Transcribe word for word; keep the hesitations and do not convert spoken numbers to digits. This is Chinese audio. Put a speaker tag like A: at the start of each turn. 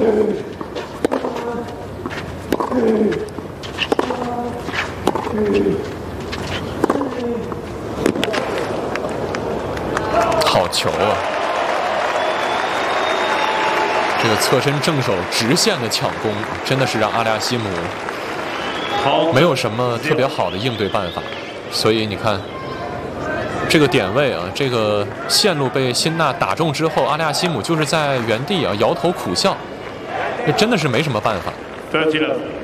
A: 好球啊！这个侧身正手直线的抢攻，真的是让阿利亚西姆没有什么特别好的应对办法。所以你看，这个点位啊，这个线路被辛纳打中之后，阿利亚西姆就是在原地啊摇头苦笑，这真的是没什么办法。
B: thirty love.